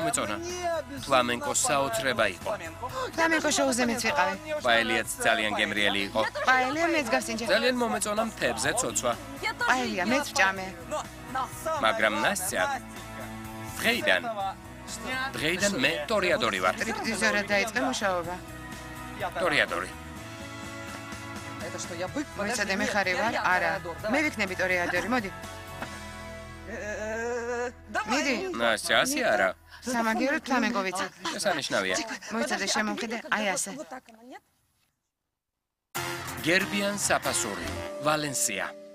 მომეწონა. ფლამენკო საოცრება იყო. ფლამენკო შოუზე მეც ვიყავი. პაელიაც ძალიან გემრიელი იყო. პაელია მეც გავსინჯე. ძალიან მომეწონა მთებზე ცოცვა. პაელია მეც ვჭამე. მაგრამ ნასწია დღეიდან მე ტორიადორი ვარ. ტრიპტიზორად დაიწყე მუშაობა. ტორიადორი. მოიცადე მე ხარი ვარ? არა. მე ვიქნები ტორიადორი, მოდი. მიდი. ნასწია ასე არა. სამაგიეროდ ფლამენკო ვიცი. შესანიშნავია. მოიცადე შემომხედე, აი ასე. გერბიან საფასური, ვალენსია.